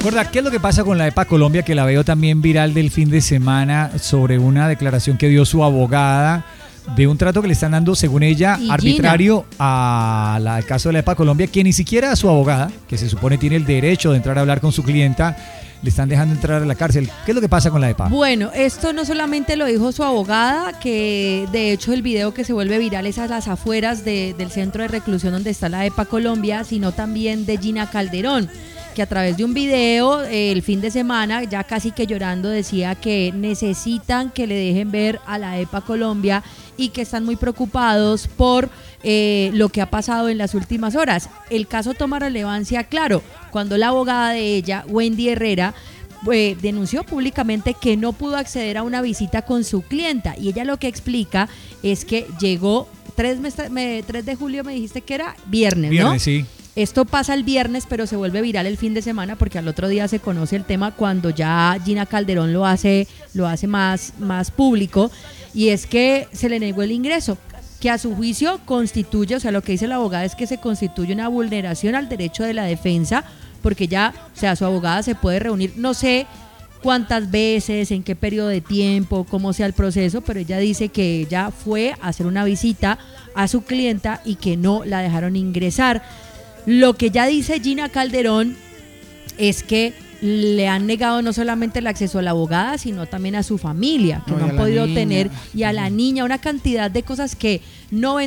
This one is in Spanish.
Gorda, ¿qué es lo que pasa con la EPA Colombia, que la veo también viral del fin de semana sobre una declaración que dio su abogada de un trato que le están dando, según ella, Y arbitrario al caso de la EPA Colombia, que ni siquiera a su abogada, que se supone tiene el derecho de entrar a hablar con su clienta, le están dejando entrar a la cárcel? ¿Qué es lo que pasa con la EPA? Bueno, esto no solamente lo dijo su abogada, que de hecho el video que se vuelve viral es a las afueras del centro de reclusión donde está la EPA Colombia, sino también de Gina Calderón, que a través de un video el fin de semana, ya casi que llorando, decía que necesitan que le dejen ver a la EPA Colombia y que están muy preocupados por lo que ha pasado en las últimas horas. El caso toma relevancia, claro, cuando la abogada de ella, Wendy Herrera, denunció públicamente que no pudo acceder a una visita con su clienta, y ella lo que explica es que llegó 3 de julio, me dijiste que era viernes, ¿no? Viernes, sí. Esto pasa el viernes, pero se vuelve viral el fin de semana porque al otro día se conoce el tema cuando ya Gina Calderón lo hace más público, y es que se le negó el ingreso, que a su juicio constituye, o sea, lo que dice la abogada es que se constituye una vulneración al derecho de la defensa, porque ya, o sea, su abogada se puede reunir, no sé cuántas veces, en qué periodo de tiempo, cómo sea el proceso, pero ella dice que ella fue a hacer una visita a su clienta y que no la dejaron ingresar. Lo que ya dice Gina Calderón es que le han negado no solamente el acceso a la abogada, sino también a su familia, que no han podido tener, y a la niña, una cantidad de cosas que no ven